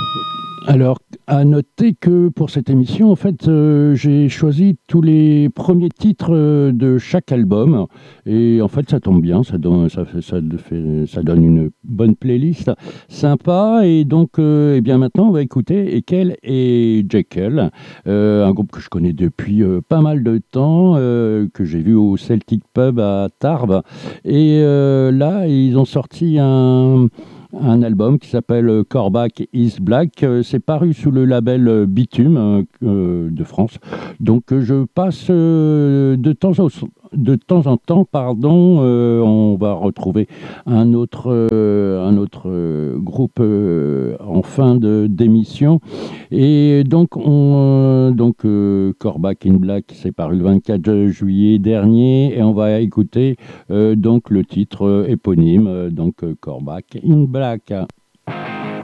Alors, à noter que pour cette émission, en fait, j'ai choisi tous les premiers titres de chaque album. Et en fait, ça tombe bien, ça donne une bonne playlist sympa. Et donc, eh bien maintenant, on va écouter Ekel et Jekyll, un groupe que je connais depuis pas mal de temps, que j'ai vu au Celtic Pub à Tarbes. Et là, ils ont sorti un album qui s'appelle Corback is Black. C'est paru sous le label Bitume de France. Donc je passe de temps en temps, on va retrouver un autre groupe en fin d'émission. Et donc, Corback in Black, c'est paru le 24 juillet dernier, et on va écouter donc le titre éponyme, Corback in Black.